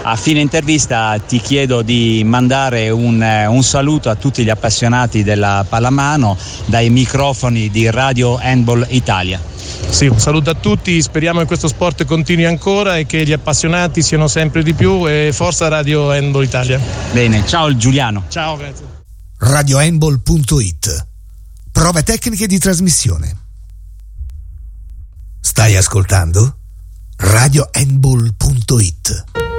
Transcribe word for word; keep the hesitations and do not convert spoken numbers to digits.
a fine intervista ti chiedo di mandare un, un saluto a tutti gli appassionati della pallamano dai microfoni di Radio Handball Italia. Sì, un saluto a tutti, speriamo che questo sport continui ancora e che gli appassionati siano sempre di più, e forza Radio Handball Italia. Bene, ciao Giuliano. Ciao, grazie. radio handball punto it. Prove tecniche di trasmissione. Stai ascoltando radio handball punto it.